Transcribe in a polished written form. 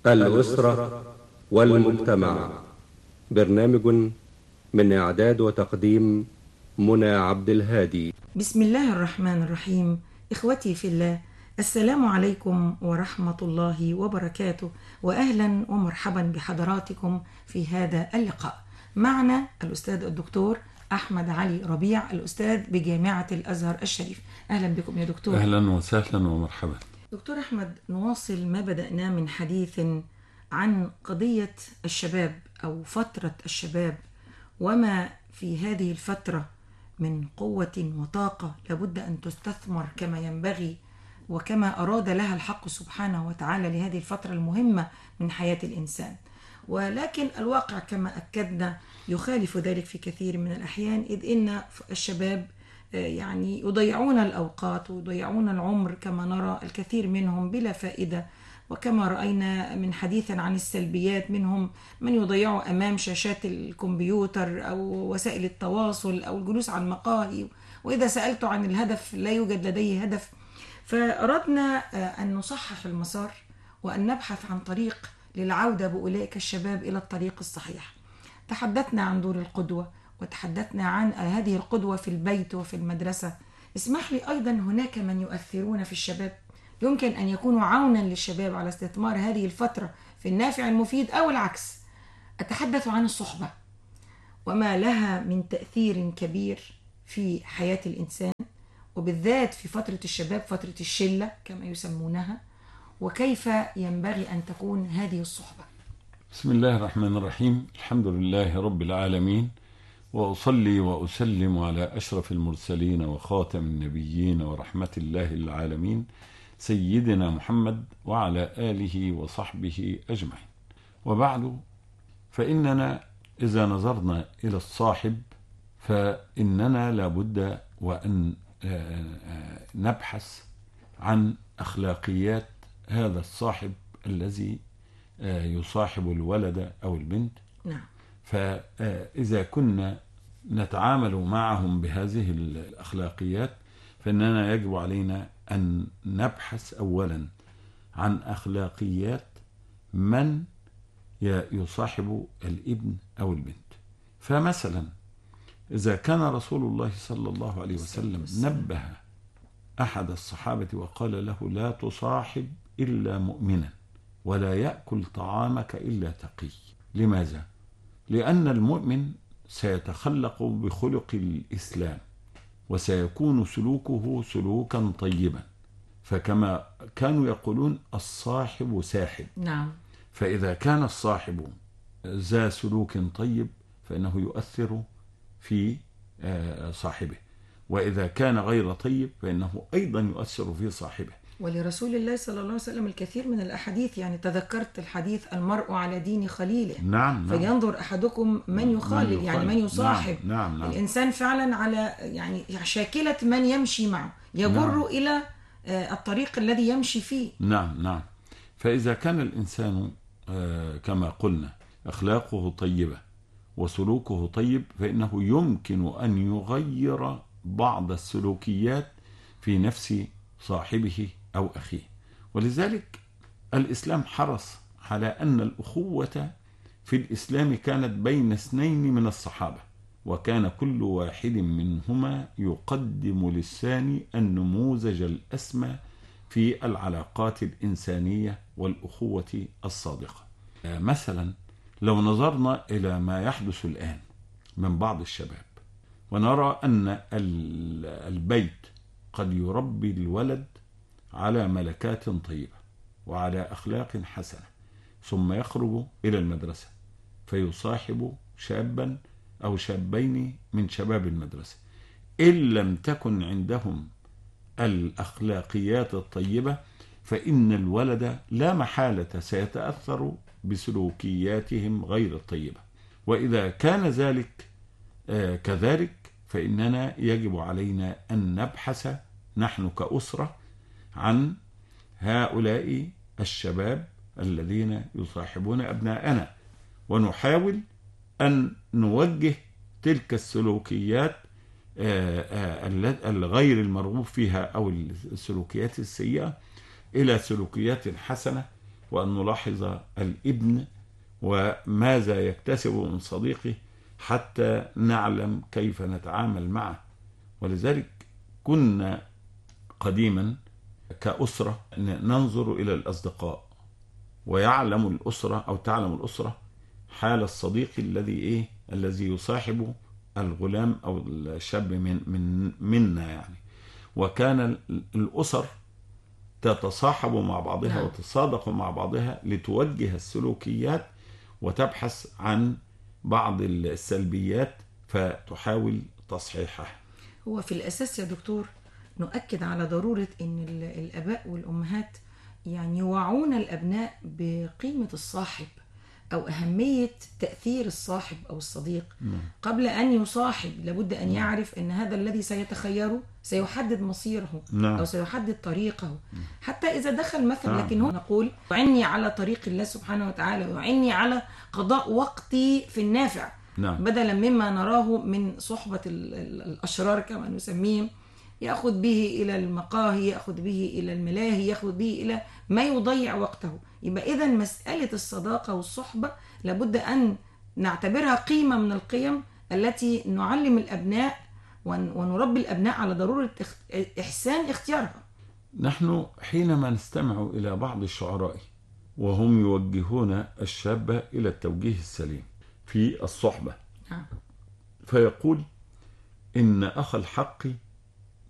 الأسرة والمجتمع. برنامج من إعداد وتقديم منى عبد الهادي. بسم الله الرحمن الرحيم. إخوتي في الله، السلام عليكم ورحمة الله وبركاته، وأهلا ومرحبا بحضراتكم في هذا اللقاء. معنا الأستاذ الدكتور أحمد علي ربيع، الأستاذ بجامعة الأزهر الشريف. أهلا بكم يا دكتور. أهلا وسهلا ومرحبا. دكتور أحمد، نواصل ما بدأناه من حديث عن قضية الشباب أو فترة الشباب، وما في هذه الفترة من قوة وطاقة لابد أن تستثمر كما ينبغي وكما أراد لها الحق سبحانه وتعالى لهذه الفترة المهمة من حياة الإنسان. ولكن الواقع كما أكدنا يخالف ذلك في كثير من الأحيان، إذ إن الشباب يعني يضيعون الأوقات ويضيعون العمر كما نرى الكثير منهم بلا فائدة، وكما رأينا من حديث عن السلبيات منهم من يضيعوا أمام شاشات الكمبيوتر أو وسائل التواصل أو الجلوس على المقاهي، وإذا سألت عن الهدف لا يوجد لديه هدف. فأردنا أن نصحح المسار وأن نبحث عن طريق للعودة بأولئك الشباب إلى الطريق الصحيح. تحدثنا عن دور القدوة، وتحدثنا عن هذه القدوة في البيت وفي المدرسة. اسمح لي أيضا، هناك من يؤثرون في الشباب يمكن أن يكونوا عونا للشباب على استثمار هذه الفترة في النافع المفيد أو العكس. أتحدث عن الصحبة وما لها من تأثير كبير في حياة الإنسان، وبالذات في فترة الشباب، فترة الشلة كما يسمونها، وكيف ينبغي أن تكون هذه الصحبة. بسم الله الرحمن الرحيم. الحمد لله رب العالمين، وأصلي وأسلم على أشرف المرسلين وخاتم النبيين ورحمة الله للعالمين سيدنا محمد وعلى آله وصحبه أجمعين. وبعد، فإننا إذا نظرنا إلى الصاحب فإننا لابد وأن نبحث عن أخلاقيات هذا الصاحب الذي يصاحب الولد أو البنت. نعم. فإذا كنا نتعامل معهم بهذه الأخلاقيات فإننا يجب علينا أن نبحث أولا عن أخلاقيات من يصاحب الابن أو البنت. فمثلا إذا كان رسول الله صلى الله عليه وسلم نبه أحد الصحابة وقال له: لا تصاحب إلا مؤمنا ولا يأكل طعامك إلا تقي. لماذا؟ لأن المؤمن سيتخلق بخلق الإسلام وسيكون سلوكه سلوكا طيبا، فكما كانوا يقولون الصاحب ساحب. نعم. فإذا كان الصاحب ذا سلوك طيب فإنه يؤثر في صاحبه، وإذا كان غير طيب فإنه أيضا يؤثر في صاحبه. ولرسول الله صلى الله عليه وسلم الكثير من الأحاديث، يعني تذكرت الحديث: المرء على دين خليله. نعم. فينظر أحدكم من يخالل، يعني من يصاحب. نعم. الإنسان فعلا على يعني شاكلة من يمشي معه يجر إلى الطريق الذي يمشي فيه. نعم. فإذا كان الإنسان كما قلنا أخلاقه طيبة وسلوكه طيب فإنه يمكن أن يغير بعض السلوكيات في نفس صاحبه أو أخيه. ولذلك الإسلام حرص على أن الأخوة في الإسلام كانت بين اثنين من الصحابة، وكان كل واحد منهما يقدم للثاني النموذج الأسمى في العلاقات الإنسانية والأخوة الصادقة. مثلا لو نظرنا إلى ما يحدث الآن من بعض الشباب ونرى أن البيت قد يربي الولد على ملكات طيبة وعلى أخلاق حسنة، ثم يخرج إلى المدرسة فيصاحب شابا أو شابين من شباب المدرسة، إن لم تكن عندهم الأخلاقيات الطيبة فإن الولد لا محالة سيتأثر بسلوكياتهم غير الطيبة. وإذا كان ذلك كذلك فإننا يجب علينا أن نبحث نحن كأسرة عن هؤلاء الشباب الذين يصاحبون أبناءنا، ونحاول أن نوجه تلك السلوكيات الغير المرغوب فيها أو السلوكيات السيئة إلى سلوكيات حسنة وأن نلاحظ الابن وماذا يكتسب من صديقه حتى نعلم كيف نتعامل معه. ولذلك كنا قديما كأسرة ننظر إلى الأصدقاء، ويعلم الأسرة أو تعلم الأسرة حال الصديق الذي يصاحب الغلام أو الشاب منا يعني. وكان الأسر تتصاحب مع بعضها وتصادق مع بعضها لتوجه السلوكيات وتبحث عن بعض السلبيات فتحاول تصحيحها. هو في الأساس يا دكتور نؤكد على ضرورة أن الآباء والأمهات يعني يوعون الأبناء بقيمة الصاحب أو أهمية تأثير الصاحب أو الصديق. قبل أن يصاحب لابد أن يعرف أن هذا الذي سيتخيره سيحدد مصيره أو سيحدد طريقه. حتى إذا دخل مثلا، لكن هو نقول يعني على طريق الله سبحانه وتعالى، وعني على قضاء وقتي في النافع، بدلا مما نراه من صحبة الأشرار كما نسميهم، يأخذ به إلى المقاهي، يأخذ به إلى الملاهي، يأخذ به إلى ما يضيع وقته. يبقى إذن مسألة الصداقة والصحبة لابد أن نعتبرها قيمة من القيم التي نعلم الأبناء ونربي الأبناء على ضرورة إحسان اختيارها. نحن حينما نستمع إلى بعض الشعراء وهم يوجهون الشاب إلى التوجيه السليم في الصحبة، فيقول إن أخ الحق